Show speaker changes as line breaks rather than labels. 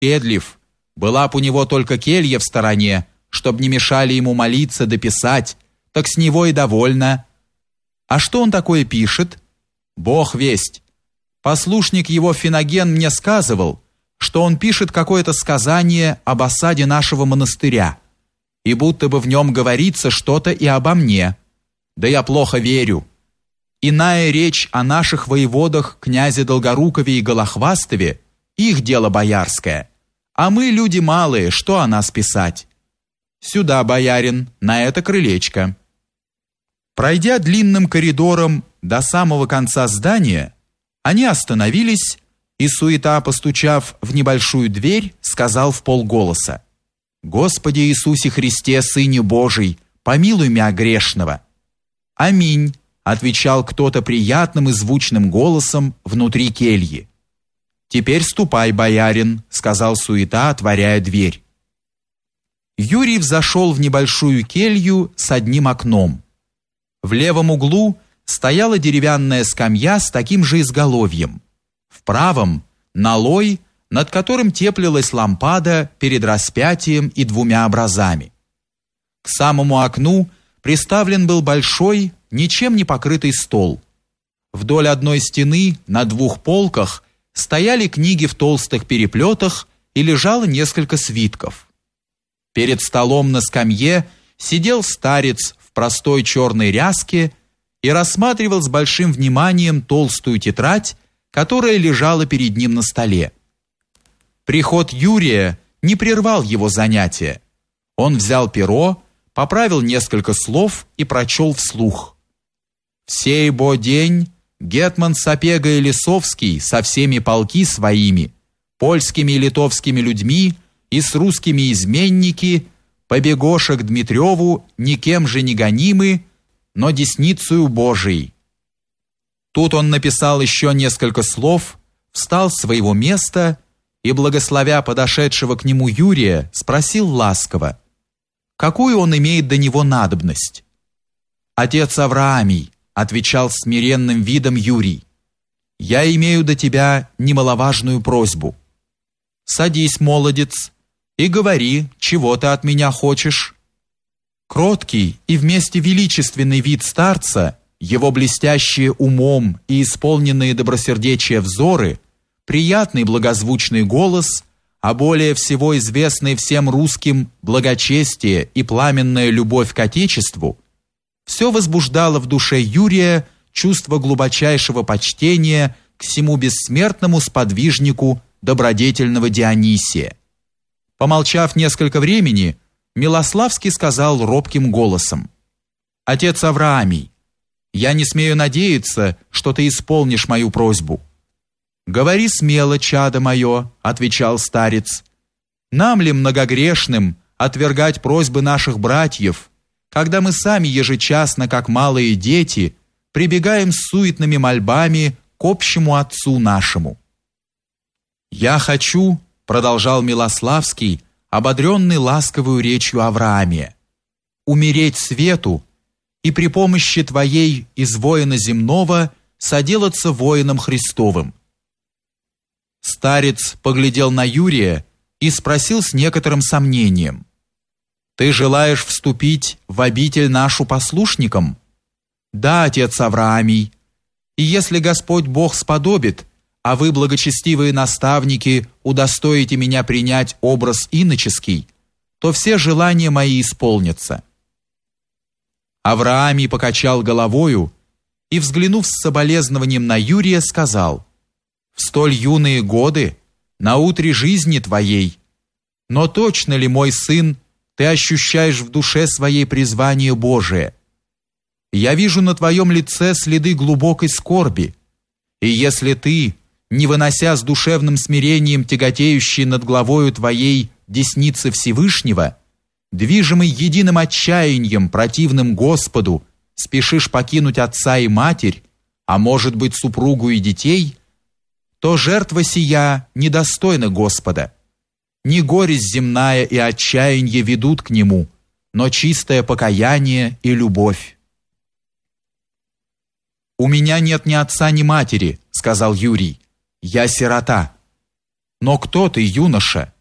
Педлив, была б у него только келья в стороне, чтоб не мешали ему молиться да писать, так с него и довольно. А что он такое пишет? Бог весть. Послушник его Финоген мне сказывал, что он пишет какое-то сказание об осаде нашего монастыря, и будто бы в нем говорится что-то и обо мне. Да я плохо верю. Иная речь о наших воеводах князе Долгорукове и Голохвастове, их дело боярское, а мы люди малые, что о нас писать? Сюда, боярин, на это крылечко». Пройдя длинным коридором до самого конца здания, они остановились, и суета, постучав в небольшую дверь, сказал вполголоса: «Господи Иисусе Христе, Сыне Божий, помилуй меня грешного». «Аминь», — отвечал кто-то приятным и звучным голосом внутри кельи. «Теперь ступай, боярин», — сказал суета, отворяя дверь. Юрий взошел в небольшую келью с одним окном. В левом углу стояла деревянная скамья с таким же изголовьем. В правом — налой, над которым теплилась лампада перед распятием и двумя образами. К самому окну приставлен был большой, ничем не покрытый стол. Вдоль одной стены на двух полках стояли книги в толстых переплетах и лежало несколько свитков. Перед столом на скамье сидел старец в простой черной ряске и рассматривал с большим вниманием толстую тетрадь, которая лежала перед ним на столе. Приход Юрия не прервал его занятия. Он взял перо, поправил несколько слов и прочел вслух. «В сей бо день гетман Сапега и Лисовский со всеми полки своими, польскими и литовскими людьми и с русскими изменники, побегоша к Дмитреву никем же не гонимы, но десницею Божией». Тут он написал еще несколько слов, встал с своего места и, благословя подошедшего к нему Юрия, спросил ласково, какую он имеет до него надобность. «Отец Авраамий», — отвечал с смиренным видом Юрий, — «я имею до тебя немаловажную просьбу. Садись, молодец, и говори, чего ты от меня хочешь». Кроткий и вместе величественный вид старца, его блестящие умом и исполненные добросердечия взоры, приятный благозвучный голос, а более всего известный всем русским благочестие и пламенная любовь к Отечеству, все возбуждало в душе Юрия чувство глубочайшего почтения к всему бессмертному сподвижнику добродетельного Дионисия. Помолчав несколько времени, Милославский сказал робким голосом: «Отец Авраамий, я не смею надеяться, что ты исполнишь мою просьбу». «Говори смело, чадо мое», — отвечал старец. «Нам ли, многогрешным, отвергать просьбы наших братьев, когда мы сами ежечасно, как малые дети, прибегаем с суетными мольбами к общему Отцу нашему?» «Я хочу», — продолжал Милославский, ободренный ласковую речью Авраамия, «умереть свету и при помощи твоей из воина земного соделаться воином Христовым». Старец поглядел на Юрия и спросил с некоторым сомнением: «Ты желаешь вступить в обитель нашу послушником?» «Да, отец Авраамий, и если Господь Бог сподобит, а вы, благочестивые наставники, удостоите меня принять образ иноческий, то все желания мои исполнятся». Авраамий покачал головою и, взглянув с соболезнованием на Юрия, сказал: «В столь юные годы, на утре жизни твоей, но точно ли, мой сын, ты ощущаешь в душе своей призвание Божие? Я вижу на твоем лице следы глубокой скорби, и если ты, не вынося с душевным смирением тяготеющей над главою твоей десницы Всевышнего, движимый единым отчаянием, противным Господу, спешишь покинуть отца и матерь, а может быть супругу и детей, то жертва сия недостойна Господа. Не горесть земная и отчаяние ведут к Нему, но чистое покаяние и любовь». «У меня нет ни отца, ни матери», — сказал Юрий. «Я сирота». Но кто ты, юноша?